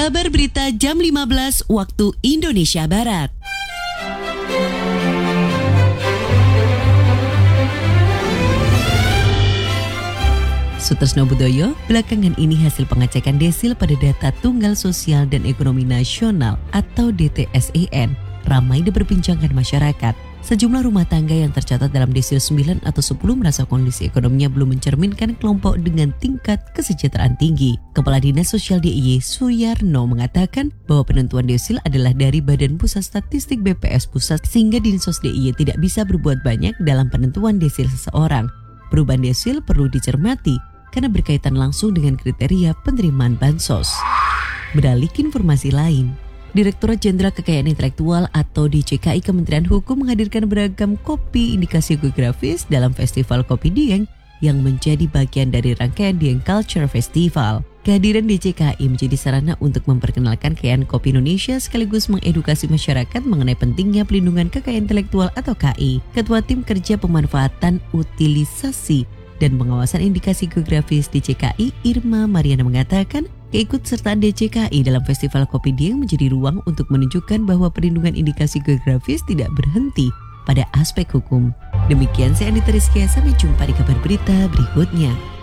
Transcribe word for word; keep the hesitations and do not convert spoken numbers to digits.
Kabar berita jam lima belas waktu Indonesia Barat. Sutresno Budoyo, belakangan ini hasil pengecekan desil pada data Tunggal Sosial dan Ekonomi Nasional atau D T S E N ramai diperbincangkan masyarakat. Sejumlah rumah tangga yang tercatat dalam desil sembilan atau sepuluh merasa kondisi ekonominya belum mencerminkan kelompok dengan tingkat kesejahteraan tinggi. Kepala Dinas Sosial D I Y Suyarno mengatakan bahwa penentuan desil adalah dari Badan Pusat Statistik B P S Pusat sehingga Dinsos D I Y tidak bisa berbuat banyak dalam penentuan desil seseorang. Perubahan desil perlu dicermati karena berkaitan langsung dengan kriteria penerimaan bansos. Beralih ke informasi lain, Direktorat Jenderal Kekayaan Intelektual atau D J K I Kementerian Hukum menghadirkan beragam kopi indikasi geografis dalam Festival Kopi Dieng yang menjadi bagian dari rangkaian Dieng Culture Festival. Kehadiran D J K I menjadi sarana untuk memperkenalkan kekayaan kopi Indonesia sekaligus mengedukasi masyarakat mengenai pentingnya pelindungan kekayaan intelektual atau K I. Ketua Tim Kerja Pemanfaatan Utilisasi dan Pengawasan Indikasi Geografis D J K I Irma Mariana mengatakan, keikutsertaan D J K I dalam Festival Kopi Dieng menjadi ruang untuk menunjukkan bahwa perlindungan indikasi geografis tidak berhenti pada aspek hukum. Demikian saya Anita Rizkia, sampai jumpa di kabar berita berikutnya.